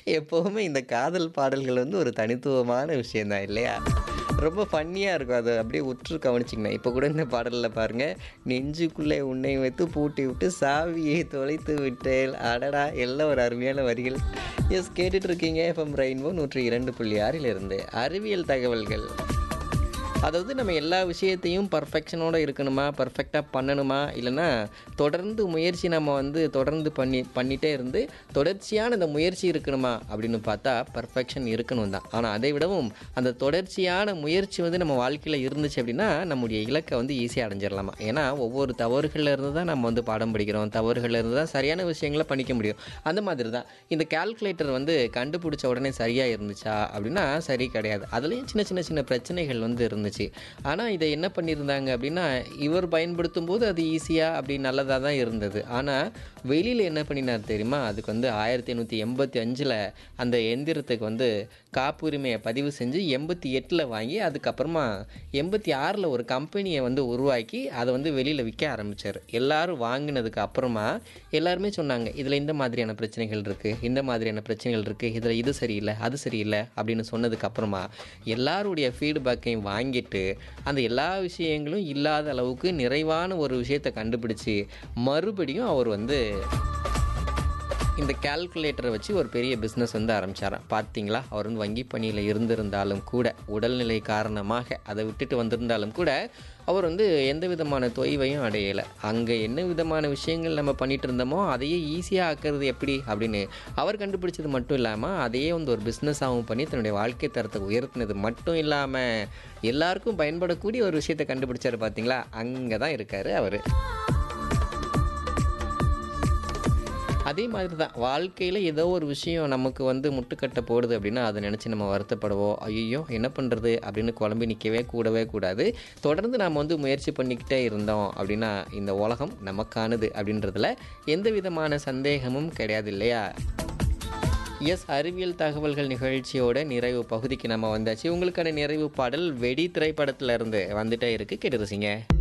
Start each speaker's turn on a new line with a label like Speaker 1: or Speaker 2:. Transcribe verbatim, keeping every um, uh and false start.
Speaker 1: எப்பவுமே இந்த காதல் பாடல்கள் வந்து ஒரு தனித்துவமான விஷயம் தான் இல்லையா? ரொம்ப ஃபன்னியா இருக்கும். அத அப்படியே உற்று கவனிச்சிங்கன்னா, இப்போ கூட இந்த பாடல்ல பாருங்க, "நெஞ்சுக்குள்ளே உன்னை வைத்து பூட்டி விட்டு சாவியை தொலைத்து விட்டேன்." அடடா! எல்லாம் ஒரு அருமையான வரிகள். எஸ் கேட்டுட்டு இருக்கீங்க எஃப்எம் ரெயின்போ நூற்று இரண்டு புள்ளி ஆறில் இருந்து அறிவியல் தகவல்கள். அதாவது நம்ம எல்லா விஷயத்தையும் பர்ஃபெக்ஷனோட இருக்கணுமா? பெர்ஃபெக்ட்டா பண்ணணுமா? இல்லன்னா தொடர்ந்து முயற்சி நம்ம வந்து தொடர்ந்து பண்ணி பண்ணிட்டே இருந்து தொடர்ச்சியான அந்த முயற்சி இருக்கணுமா? அப்படின்னு பார்த்தா பெர்ஃபெக்ஷன் இருக்கணும் தான். ஆனா அதை விடவும் அந்த தொடர்ச்சியான முயற்சி வந்து நம்ம வாழ்க்கையில இருந்துச்சு அப்படின்னா, நம்முடைய இலக்க வந்து ஈஸியா அடைஞ்சிரலாமா. ஏன்னா ஒவ்வொரு தவறுகள்ல இருந்து தான் நம்ம வந்து பாடம் படிக்கிறோம். தவறுகள்ல இருந்து தான் சரியான விஷயங்கள பண்ணிக்க முடியும். அந்த மாதிரி தான் இந்த கால்குலேட்டர் வந்து கண்டுபிடிச்ச உடனே சரியா இருந்துச்சா? அப்படின்னா சரி கிடையாது. அதுலயும் சின்ன சின்ன சின்ன பிரச்சனைகள் வந்து இருந்துச்சு. ஆனா இதை என்ன பண்ணியிருந்தாங்க அப்படின்னா, இவர் பயன்படுத்தும்போது அது ஈஸியா அப்படி நல்லதா தான் இருந்தது. ஆனா வெளியில என்ன பண்ணினார் தெரியுமா? அதுக்கு வந்து ஆயிரத்தி எண்ணூற்றி எண்பத்தி ஐந்தில் அந்த எந்திரத்துக்கு வந்து காப்புரிமையை பதிவு செஞ்சு எண்பத்தி எட்டில் வாங்கி அதுக்கப்புறமா எண்பத்தி ஆறில் ஒரு கம்பெனியை வந்து உருவாக்கி அதை வந்து வெளியில் விற்க ஆரம்பித்தார். எல்லாரும் வாங்கினதுக்கு அப்புறமா எல்லாருமே சொன்னாங்க, இதில் இந்த மாதிரியான பிரச்சனைகள் இருக்குது, இந்த மாதிரியான பிரச்சனைகள் இருக்குது, இதில் இது சரியில்லை, அது சரியில்லை அப்படின்னு சொன்னதுக்கு அப்புறமா எல்லாருடைய ஃபீட்பேக்கையும் வாங்கிட்டு அந்த எல்லா விஷயங்களும் இல்லாத அளவுக்கு நிறைவான ஒரு விஷயத்தை கண்டுபிடிச்சு மறுபடியும் அவர் வந்து இந்த கால்குலேட்டரை வச்சு ஒரு பெரிய பிஸ்னஸ் வந்து ஆரம்பிச்சாராம். பார்த்தீங்களா, அவர் வந்து வங்கி பணியில் இருந்திருந்தாலும் கூட, உடல்நிலை காரணமாக அதை விட்டுட்டு வந்திருந்தாலும் கூட அவர் வந்து எந்த விதமான தொய்வையும் அடையலை. அங்கே என்ன விதமான விஷயங்கள் நம்ம பண்ணிட்டு இருந்தோமோ அதையே ஈஸியாக ஆக்கிறது எப்படி அப்படின்னு அவர் கண்டுபிடிச்சது மட்டும் இல்லாமல் அதையே வந்து ஒரு பிஸ்னஸாகவும் பண்ணி தன்னுடைய வாழ்க்கை தரத்தை உயர்த்தினது மட்டும் இல்லாமல் எல்லாருக்கும் பயன்படக்கூடிய ஒரு விஷயத்தை கண்டுபிடிச்சாரு. பார்த்தீங்களா, அங்கே தான் இருக்கார் அவர். அதே மாதிரி தான் வாழ்க்கையில் ஏதோ ஒரு விஷயம் நமக்கு வந்து முட்டுக்கட்டை போடுது அப்படின்னா அதை நினச்சி நம்ம வருத்தப்படுவோம். ஐயோ என்ன பண்ணுறது அப்படின்னு குழம்பி நிற்கவே கூடவே கூடாது. தொடர்ந்து நாம் வந்து முயற்சி பண்ணிக்கிட்டே இருந்தோம் அப்படின்னா இந்த உலகம் நமக்கானது அப்படின்றதுல எந்த விதமான சந்தேகமும் கிடையாது இல்லையா? எஸ், அறிவியல் தகவல்கள் நிகழ்ச்சியோட நிறைவு பகுதிக்கு நம்ம வந்தாச்சு. உங்களுக்கான நிறைவு பாடல் வெடி திரைப்படத்துல இருந்து வந்துட்டே இருக்கு, கேட்டு ரசிங்க.